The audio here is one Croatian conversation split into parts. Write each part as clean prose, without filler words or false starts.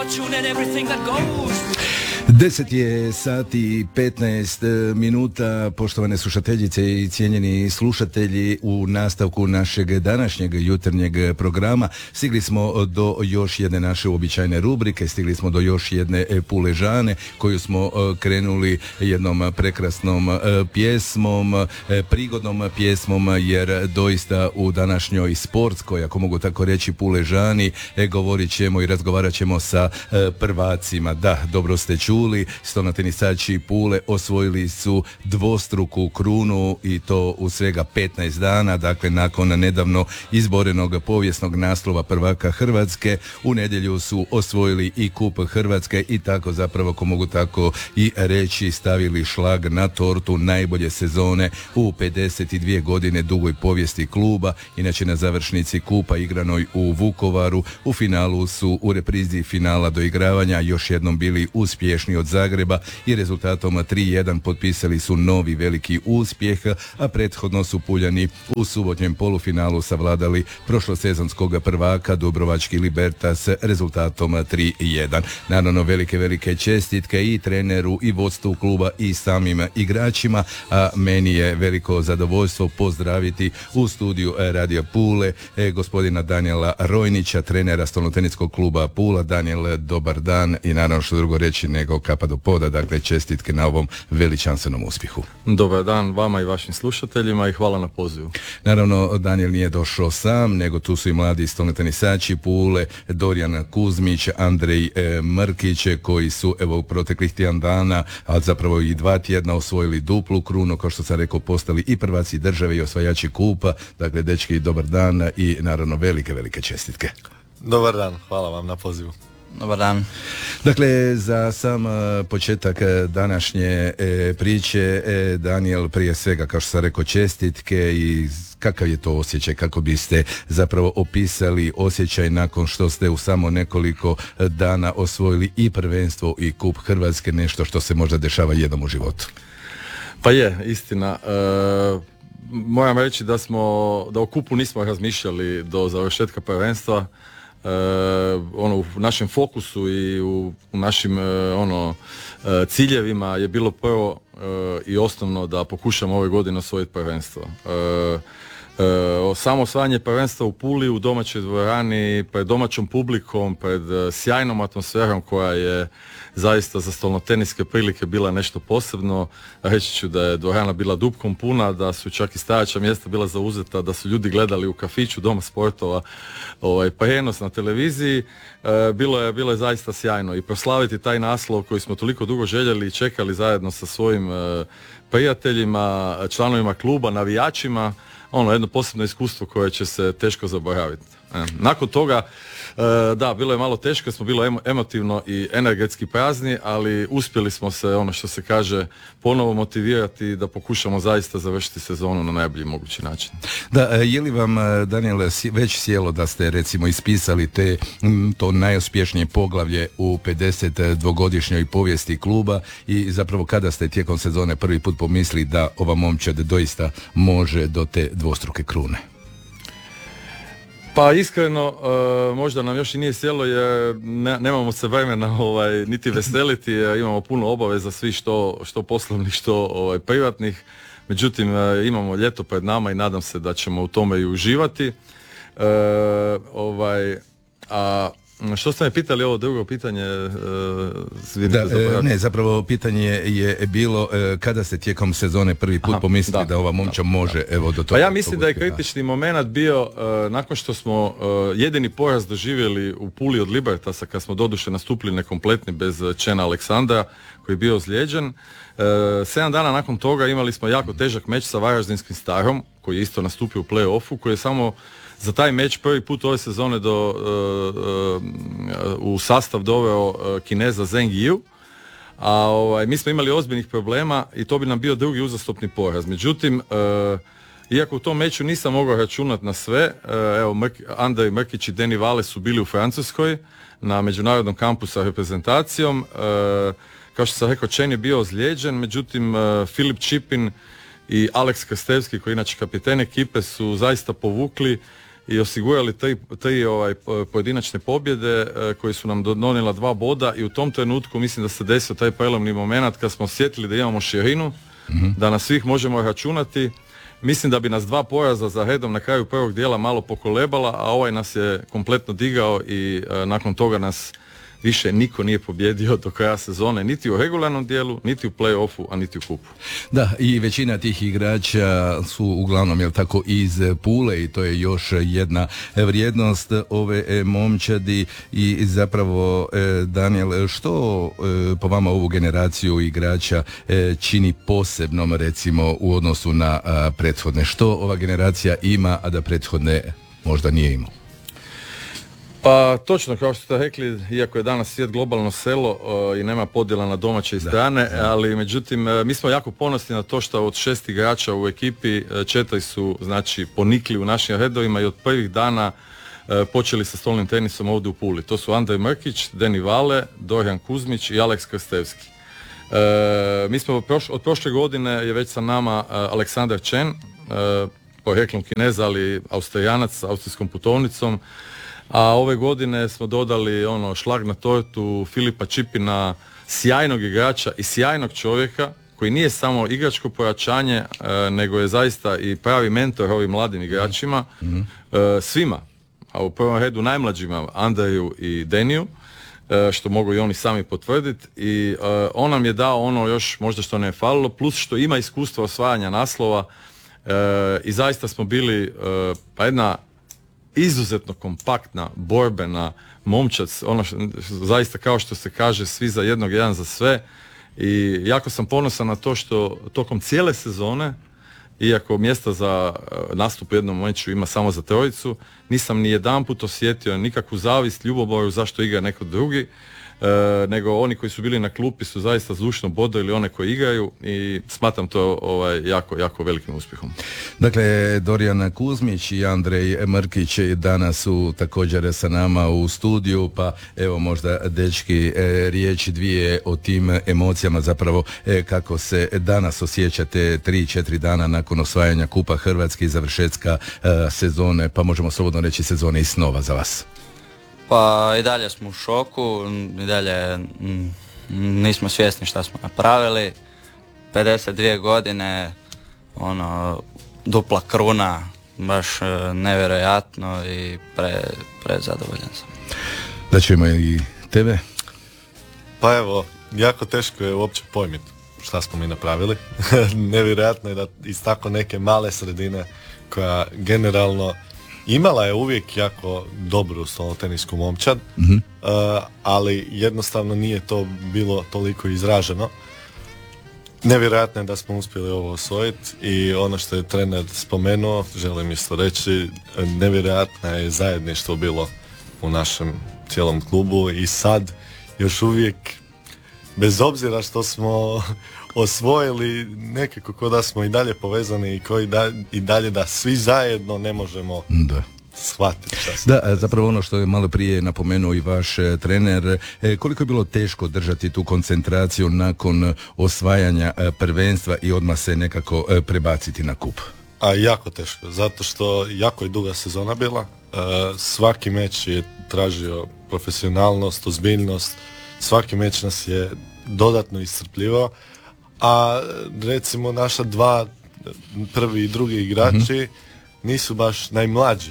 fortune and everything that goes. 10 je sati i 15 minuta, poštovane slušateljice i cijenjeni slušatelji, u nastavku našeg današnjeg jutarnjeg programa stigli smo do još jedne naše uobičajene rubrike, stigli smo do još jedne puležane koju smo krenuli jednom prekrasnom pjesmom, prigodnom pjesmom, jer doista u današnjoj sportskoj, ako mogu tako reći, puležani govorit ćemo i razgovarat ćemo sa prvacima. Da, dobro ste čuli, stolnotenisači Pule osvojili su dvostruku krunu i to u svega 15 dana, dakle nakon nedavno izborenog povijesnog naslova prvaka Hrvatske. U nedjelju su osvojili i kup Hrvatske i tako zapravo, ako mogu tako i reći, stavili šlag na tortu najbolje sezone u 52 godine dugoj povijesti kluba. Inače, na završnici kupa igranoj u Vukovaru u finalu su u reprizi finala doigravanja još jednom bili uspješni od Zagreba i rezultatom 3:1 potpisali su novi veliki uspjeh, a prethodno su Puljani u subotnjem polufinalu savladali prošlosezonskog prvaka Dubrovački Libertas rezultatom 3:1. Naravno, velike čestitke i treneru i vodstvu kluba i samim igračima, a meni je veliko zadovoljstvo pozdraviti u studiju Radija Pule gospodina Danijela Rojnića, trenera stolnoteniskog kluba Pula. Danijel, dobar dan i naravno što drugo reći nego kapa do poda, dakle čestitke na ovom veličanstvenom uspjehu. Dobar dan vama i vašim slušateljima i hvala na pozivu. Naravno, Danijel nije došao sam, nego tu su i mladi stolnotenisači Pule, Dorijan Kuzmić, Andrej Mrkić, koji su evo u proteklih tjedan dana, a zapravo i 2 tjedna osvojili duplu krunu, kao što sam rekao, postali i prvaci države i osvajači kupa. Dakle, dečki, dobar dan i naravno velike čestitke. Dobar dan, hvala vam na pozivu. Dobar dan. Dakle, za sam početak današnje priče, Danijel, prije svega, kao što sam rekao, čestitke i kakav je to osjećaj, kako biste zapravo opisali osjećaj nakon što ste u samo nekoliko dana osvojili i prvenstvo i kup Hrvatske, nešto što se možda dešava jednom u životu? Pa je, istina. Moram reći da o kupu nismo razmišljali do završetka prvenstva. U našem fokusu i u našim ciljevima je bilo prvo i osnovno da pokušamo ove godine osvojiti prvenstvo. Samo osvajanje prvenstva u Puli, u domaćoj dvorani, pred domaćom publikom, pred sjajnom atmosferom koja je zaista za stolnoteniske prilike bila nešto posebno. Reći ću da je dvorana bila dupkom puna, da su čak i stajaća mjesta bila zauzeta, da su ljudi gledali u kafiću Doma sportova prijenos na televiziji. Bilo je zaista sjajno i proslaviti taj naslov koji smo toliko dugo željeli i čekali zajedno sa svojim prijateljima, članovima kluba, navijačima, jedno posebno iskustvo koje će se teško zaboraviti. Nakon toga, da, bilo je malo teško, smo bili emotivno i energetski prazni, ali uspjeli smo se, što se kaže, ponovo motivirati da pokušamo zaista završiti sezonu na najbolji mogući način. Da, je li vam, Daniel, već sjelo da ste recimo ispisali to najuspješnije poglavlje u 52-godišnjoj povijesti kluba i zapravo kada ste tijekom sezone prvi put pomislili da ova momčad doista može do te dvostruke krune? Pa iskreno, možda nam još i nije sjelo jer nemamo se vremena niti veseliti, imamo puno obaveza, svi što poslovnih, što privatnih. Međutim, imamo ljeto pred nama i nadam se da ćemo u tome i uživati. Što ste me pitali, ovo drugo pitanje? Zapravo pitanje je bilo kada ste tijekom sezone prvi put pomislili da ova momča može do toga. Pa ja mislim da je kritični moment bio nakon što smo jedini poraz doživjeli u Puli od Libertasa, kad smo doduše nastupili nekompletni bez Čena Aleksandra koji je bio ozlijeđen. 7 dana nakon toga imali smo jako težak meč sa Varaždinskim Starom koji je isto nastupio u play-offu, koji je samo za taj meč prvi put ove sezone u sastav doveo Kineza Zheng Yiu, a mi smo imali ozbiljnih problema i to bi nam bio drugi uzastopni poraz. Međutim, iako u tom meču nisam mogao računati na sve, Andrej Mrkić i Deni Vale su bili u Francuskoj na međunarodnom kampu sa reprezentacijom. Kao što sam rekao, Chen je bio ozlijeđen, međutim Filip Čipin i Alex Krstevski, koji je inače kapiten ekipe, su zaista povukli i osigurali tri pojedinačne pobjede koje su nam donijela 2 boda i u tom trenutku mislim da se desio taj prelomni moment kad smo osjetili da imamo širinu, da nas svih možemo računati. Mislim da bi nas 2 poraza za redom na kraju prvog dijela malo pokolebala, a ovaj nas je kompletno digao i nakon toga nas više niko nije pobjedio do kraja sezone, niti u regularnom dijelu, niti u play-offu, a niti u kupu. Da, i većina tih igrača su uglavnom, jel tako, iz Pule i to je još jedna vrijednost ove momčadi. I zapravo, Daniel, što po vama ovu generaciju igrača čini posebnom, recimo, u odnosu na prethodne? Što ova generacija ima, a da prethodne možda nije imao? Pa točno, kao što ste rekli, iako je danas svijet globalno selo i nema podjela na domaće i strane, ali međutim mi smo jako ponosni na to što od 6 igrača u ekipi 4 su znači ponikli u našim redovima i od prvih dana počeli sa stolnim tenisom ovdje u Puli. To su Andrej Mrkić, Deni Vale, Dorijan Kuzmić i Aleks Krstevski. Mi smo od prošle godine je već sa nama Aleksandar Čen, porijeklom Kineza, ali Austrijanac s austrijskom putovnicom. A ove godine smo dodali šlag na tortu Filipa Čipina, sjajnog igrača i sjajnog čovjeka koji nije samo igračko pojačanje, nego je zaista i pravi mentor ovim mladim igračima, svima, a u prvom redu najmlađima, Andreju i Deniju, što mogu i oni sami potvrditi, i on nam je dao još možda što ne je falilo, plus što ima iskustva osvajanja naslova, i zaista smo bili jedna izuzetno kompaktna, borbena momčad, zaista kao što se kaže, svi za jednog, jedan za sve, i jako sam ponosan na to što tokom cijele sezone, iako mjesta za nastup u jednom meču ima samo za 3, nisam ni jedanput osjetio nikakvu zavist, ljubomoru zašto igra neko drugi, nego oni koji su bili na klupi su zaista zdušno bodrili one koji igraju i smatram to jako, jako velikim uspjehom. Dakle, Dorijan Kuzmić i Andrej Mrkić danas su također sa nama u studiju, pa evo možda, dečki, riječi dvije o tim emocijama, zapravo kako se danas osjećate 3-4 dana nakon osvajanja Kupa Hrvatske i završetka sezone, pa možemo slobodno reći sezone i snova za vas. Pa i dalje smo u šoku, i dalje nismo svjesni šta smo napravili. 52 godine, dupla kruna, baš nevjerojatno i prezadovoljan sam. Da ćemo i tebe? Pa evo, jako teško je uopće pojmiti šta smo mi napravili. Nevjerojatno je da iz tako neke male sredine koja generalno imala je uvijek jako dobru stolnotenisku momčad, ali jednostavno nije to bilo toliko izraženo. Nevjerojatno je da smo uspjeli ovo osvojiti i ono što je trener spomenuo, želim isto reći, nevjerojatno je zajedništvo bilo u našem cijelom klubu i sad još uvijek, bez obzira što smo osvojili, nekako ko da smo i dalje povezani i koji i dalje da svi zajedno ne možemo shvatiti. Da, zapravo ono što je malo prije napomenuo i vaš trener, koliko je bilo teško držati tu koncentraciju nakon osvajanja prvenstva i odmah se nekako prebaciti na kup? A jako teško, zato što jako je duga sezona bila, svaki meč je tražio profesionalnost, ozbiljnost, svaki meč nas je dodatno iscrpljivao, a recimo naša 2 prvi i drugi igrači nisu baš najmlađi,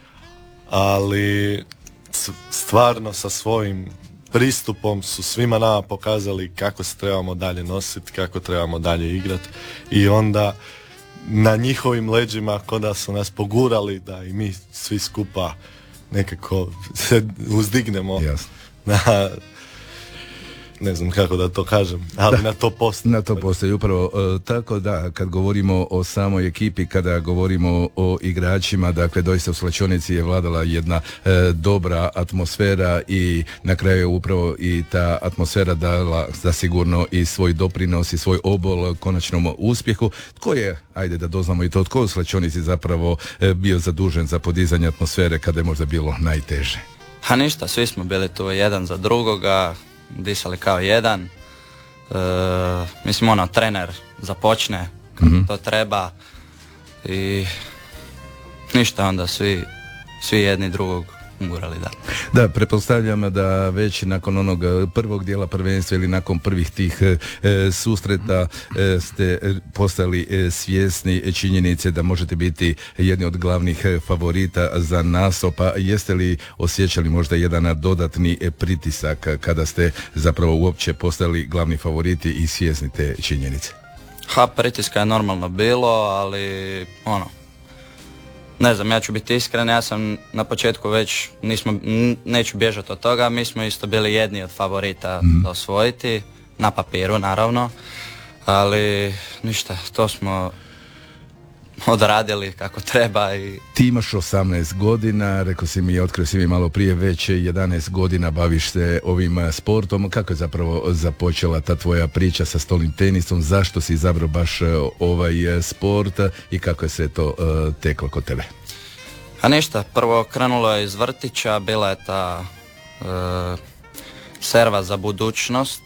ali stvarno sa svojim pristupom su svima nama pokazali kako se trebamo dalje nositi, kako trebamo dalje igrati, i onda na njihovim leđima ko da su nas pogurali da i mi svi skupa nekako se uzdignemo na, ne znam kako da to kažem, ali na to postoji. Na to postoji, upravo tako da, kad govorimo o samoj ekipi, kada govorimo o igračima, dakle doista u slačionici je vladala jedna dobra atmosfera i na kraju je upravo i ta atmosfera dala zasigurno i svoj doprinos i svoj obol konačnom uspjehu. Tko je, ajde da doznamo i to, tko u slačionici zapravo bio zadužen za podizanje atmosfere kada je možda bilo najteže? Ha ništa, svi smo bili tu jedan za drugoga, disali kao jedan. Mislim, trener započne kako to treba i ništa, onda svi svi jedni drugog gurali, da. Da, pretpostavljam da već nakon onog prvog dijela prvenstva ili nakon prvih tih susreta ste postali svjesni činjenice da možete biti jedni od glavnih favorita za naslov, pa jeste li osjećali možda jedan dodatni pritisak kada ste zapravo uopće postali glavni favoriti i svjesni te činjenice? Pritiska je normalno bilo, ali ne znam, ja ću biti iskren, ja sam na početku već, neću bježati od toga, mi smo isto bili jedni od favorita da osvojiti, na papiru naravno, ali ništa, to smo odradili kako treba. Ti imaš 18 godina, rekao si mi, otkrio si mi malo prije, već 11 godina baviš se ovim sportom. Kako je zapravo započela ta tvoja priča sa stolnim tenisom? Zašto si izabrao baš ovaj sport i kako je sve to teklo kod tebe? A ništa, prvo krenulo je iz vrtića, bila je ta serva za budućnost,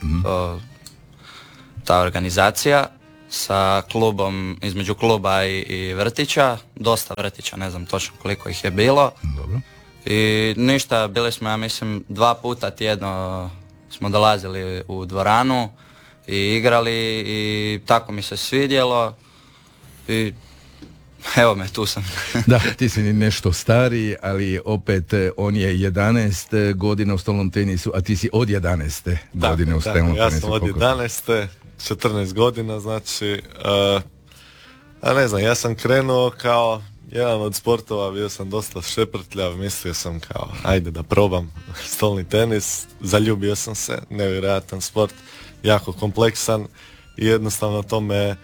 ta organizacija sa klubom, između kluba i vrtića, dosta vrtića, ne znam točno koliko ih je bilo. Dobro. I ništa, bili smo, ja mislim, 2 puta tjedno smo dolazili u dvoranu i igrali i tako mi se svidjelo i evo me, tu sam. Da, ti si nešto stariji, ali opet on je 11 godina u stolnom tenisu, a ti si od 11 godine u stolnom tenisu. Ja sam od 11, 14 godina, znači, ne znam, ja sam krenuo kao jedan od sportova, bio sam dosta šeprtljav, mislio sam kao, ajde da probam stolni tenis, zaljubio sam se, nevjerojatan sport, jako kompleksan i jednostavno to me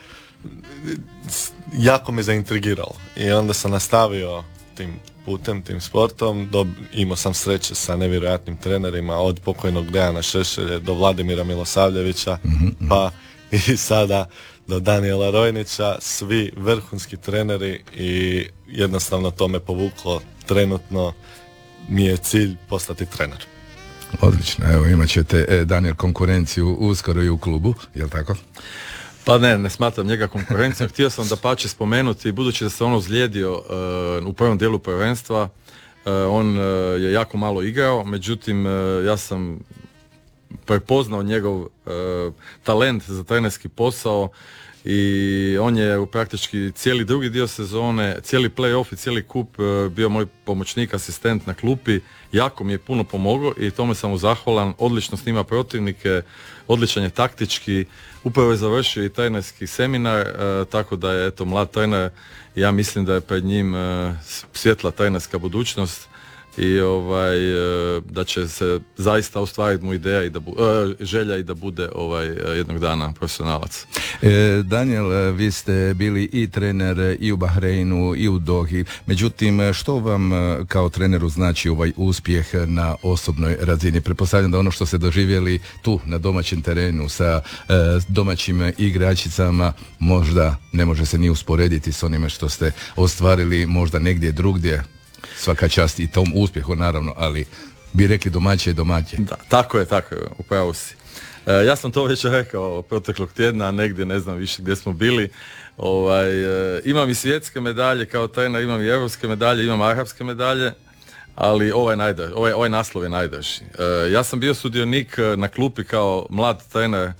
jako me zaintrigiralo i onda sam nastavio tim putem, tim sportom, imao sam sreće sa nevjerojatnim trenerima od pokojnog Dejana Šešelja do Vladimira Milosavljevića, pa i sada do Danijela Rojnića, svi vrhunski treneri i jednostavno to me povuklo, trenutno mi je cilj postati trener. Odlično, evo imat ćete Daniel konkurenciju uskoro i u klubu, jel tako? Pa ne smatram njega konkurencijom. Htio sam da pače spomenuti, budući da se on ozlijedio u prvom dijelu prvenstva, on je jako malo igrao, međutim ja sam prepoznao njegov talent za trenerski posao i on je praktički cijeli drugi dio sezone, cijeli play-off i cijeli kup bio moj pomoćnik, asistent na klupi, jako mi je puno pomogao i tome sam mu zahvalan, odlično snima protivnike, odličan je taktički, upravo je završio i trenerski seminar, tako da je eto mlad trener, ja mislim da je pred njim svjetla trenerska budućnost i da će se zaista ostvariti mu ideja i želja i da bude jednog dana profesionalac. Daniel, vi ste bili i trener i u Bahreinu i u Dohi, međutim što vam kao treneru znači ovaj uspjeh na osobnoj razini? Pretpostavljam da ono što ste doživjeli tu na domaćem terenu sa domaćim igračicama možda ne može se ni usporediti s onime što ste ostvarili možda negdje drugdje. Svaka čast i tom uspjehu naravno, ali bi rekli domaće je domaće. Da, tako je, upravo si. Ja sam to već rekao proteklog tjedna, negdje ne znam više gdje smo bili. Imam i svjetske medalje kao trener, imam i europske medalje, imam arapske medalje, ali ovaj naslov je najdrži. Ja sam bio sudionik na klupi kao mlad trener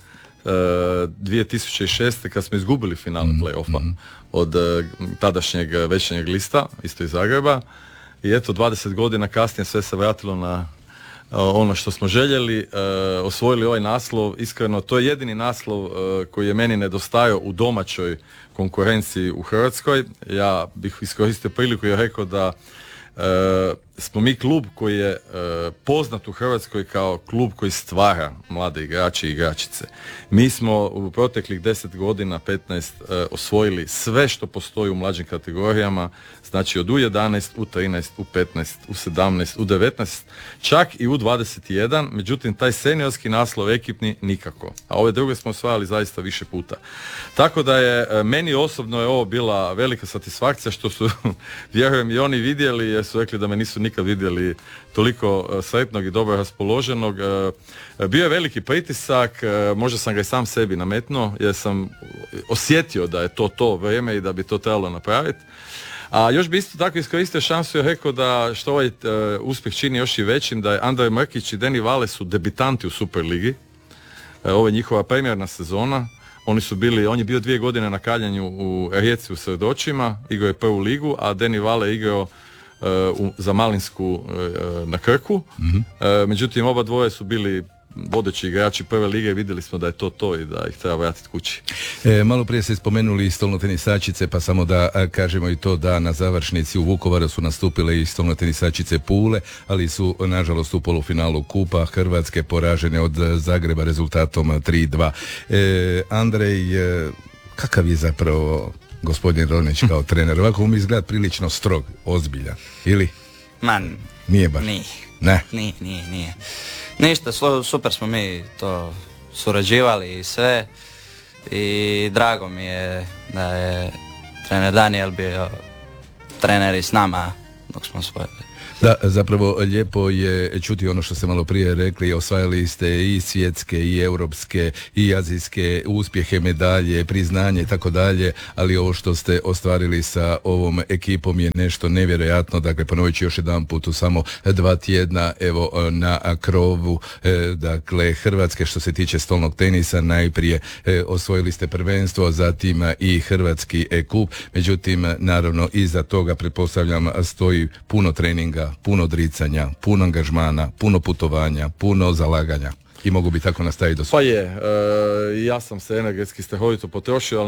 2006. kad smo izgubili final play-offa od tadašnjeg Večernjeg lista, isto iz Zagreba. I eto, 20 godina kasnije sve se vratilo na ono što smo željeli, osvojili ovaj naslov. Iskreno, to je jedini naslov koji je meni nedostajao u domaćoj konkurenciji u Hrvatskoj. Ja bih iskoristio priliku i rekao da smo mi klub koji je poznat u Hrvatskoj kao klub koji stvara mlade igrače i igračice. Mi smo u proteklih 10 godina, 15, osvojili sve što postoji u mlađim kategorijama, znači od U11, U13, U15, U17, U19, čak i U21, međutim taj seniorski naslov ekipni nikako. A ove druge smo osvajali zaista više puta. Tako da je meni osobno je ovo bila velika satisfakcija što su, vjerujem, i oni vidjeli jer su rekli da me nisu nikad vidjeli toliko sretnog i dobro raspoloženog. Bio je veliki pritisak, možda sam ga i sam sebi nametnuo jer sam osjetio da je to vrijeme i da bi to trebalo napraviti. A još bi isto tako iskoristio šansu i rekao da što ovaj uspjeh čini još i većim, da je Andrej Mrkić i Deni Vale su debitanti u Superligi. Ovo je njihova premijerna sezona. On je bio 2 godine na kaljanju u Rijeci u Srdočima, igrao je prvu ligu, a Deni Vale je igrao za Malinsku na Krku. Međutim, oba dvoje su bili vodeći igrači prve lige i vidjeli smo da je to i da ih treba vratiti kući. Malo prije ste spomenuli stolnotenisačice, pa samo da kažemo i to da na završnici u Vukovaru su nastupile i stolnotenisačice Pule, ali su nažalost u polufinalu Kupa Hrvatske poražene od Zagreba rezultatom 3-2. Andrej, kakav je zapravo gospodin Ronić kao trener? Ovako mi izgleda prilično strog, ozbiljan, ili? Man, nije baš. Ne. Nije. Ništa, super smo mi to surađivali i sve. I drago mi je da je trener Daniel bio trener i s nama dok smo osvojili. Da, zapravo lijepo je čuti ono što ste malo prije rekli, osvajali ste i svjetske i europske i azijske uspjehe, medalje, priznanje i tako dalje, ali ovo što ste ostvarili sa ovom ekipom je nešto nevjerojatno. Dakle, ponovit ću još jedan put, u samo 2 tjedna evo na krovu dakle Hrvatske što se tiče stolnog tenisa, najprije osvojili ste prvenstvo, zatim i hrvatski kup, međutim naravno iza toga pretpostavljam stoji puno treninga, puno odricanja, puno angažmana, puno putovanja, puno zalaganja i mogu bi tako nastaviti do svega. Pa je, ja sam se energetski strahovito potrošio, ali